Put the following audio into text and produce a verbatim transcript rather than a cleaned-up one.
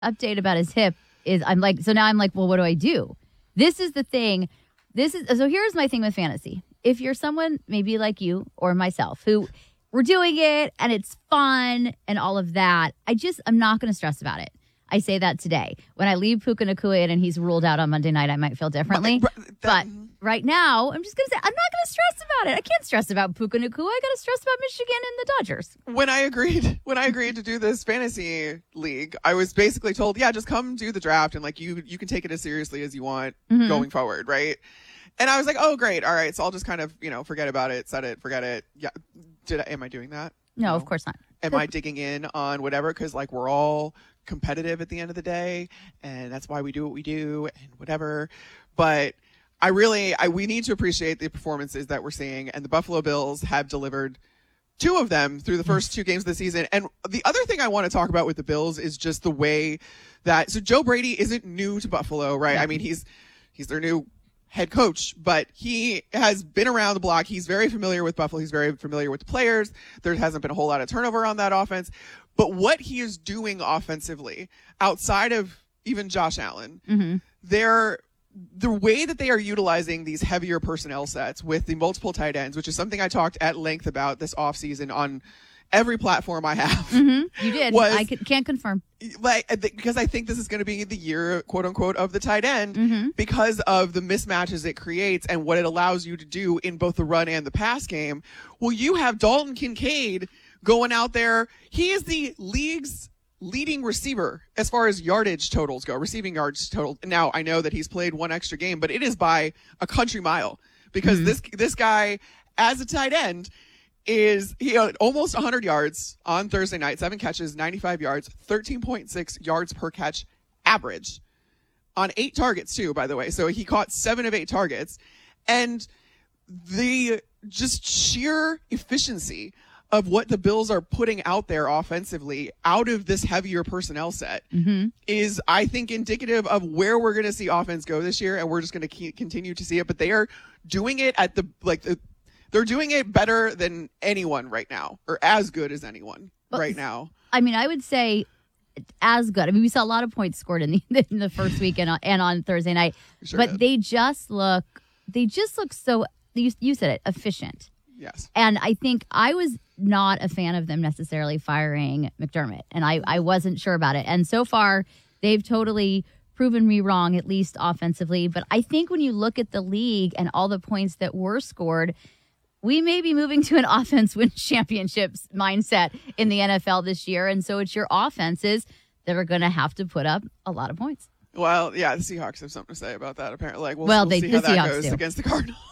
update about his hip is I'm like, so now I'm like, well, what do I do? This is the thing. This is so here's my thing with fantasy. If you're someone maybe like you or myself who we're doing it and it's fun and all of that, I just, I'm not going to stress about it. I say that today. When I leave Puka Nacua in and he's ruled out on Monday night, I might feel differently. But, that, but right now, I'm just going to say, I'm not going to stress about it. I can't stress about Puka Nacua. I got to stress about Michigan and the Dodgers. When I agreed, when I agreed to do this fantasy league, I was basically told, yeah, just come do the draft and like you, you can take it as seriously as you want mm-hmm. going forward, right? And I was like, oh, great. All right. So I'll just kind of, you know, forget about it, set it, forget it. Yeah. Did I, am I doing that? No, no, of course not. Am I digging in on whatever? Because like we're all competitive at the end of the day, and that's why we do what we do and whatever. But I really, I we need to appreciate the performances that we're seeing, and the Buffalo Bills have delivered two of them through the first two games of the season. And the other thing I want to talk about with the Bills is just the way that, so Joe Brady isn't new to Buffalo, right? Yeah. I mean, he's he's their new head coach, but he has been around the block. He's very familiar with Buffalo. He's very familiar with the players. There hasn't been a whole lot of turnover on that offense. But what he is doing offensively, outside of even Josh Allen, mm-hmm. they're, the way that they are utilizing these heavier personnel sets with the multiple tight ends, which is something I talked at length about this offseason on every platform I have. Mm-hmm. You did. Was, I can't confirm. Like, because I think this is going to be the year, quote unquote, of the tight end mm-hmm. because of the mismatches it creates and what it allows you to do in both the run and the pass game. Well, you have Dalton Kincaid going out there. He is the league's leading receiver as far as yardage totals go, receiving yards total. Now, I know that he's played one extra game, but it is by a country mile because mm-hmm. this this guy, as a tight end, is he had almost one hundred yards on Thursday night, seven catches, ninety-five yards, thirteen point six yards per catch average on eight targets too, by the way. So he caught seven of eight targets. And the just sheer efficiency of what the Bills are putting out there offensively out of this heavier personnel set mm-hmm. is, I think, indicative of where we're going to see offense go this year. And we're just going to keep, continue to see it. But they are doing it at the, like, the, they're doing it better than anyone right now, or as good as anyone well, right now. I mean, I would say as good. I mean, we saw a lot of points scored in the, in the first week and on, and on Thursday night. Sure but did. they just look, they just look so, you, you said it, efficient. Yes. And I think I was not a fan of them necessarily firing McDermott, and I, I wasn't sure about it. And so far, they've totally proven me wrong, at least offensively. But I think when you look at the league and all the points that were scored, we may be moving to an offense wins championships mindset in the N F L this year. And so it's your offenses that are going to have to put up a lot of points. Well, yeah, the Seahawks have something to say about that, apparently. Like, we'll, well we'll they, see the how that Seahawks goes do. against the Cardinals.